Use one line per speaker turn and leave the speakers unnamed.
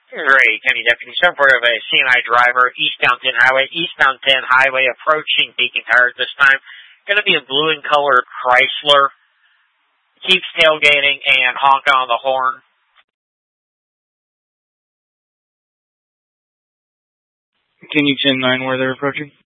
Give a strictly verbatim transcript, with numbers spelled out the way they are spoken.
Great, County Deputy, support of a C and I driver, eastbound ten Highway, eastbound ten Highway, approaching Beacon Tire this time. Going to be a blue and color Chrysler. Keeps tailgating and honking on the horn.
Can you ten nine where they're approaching?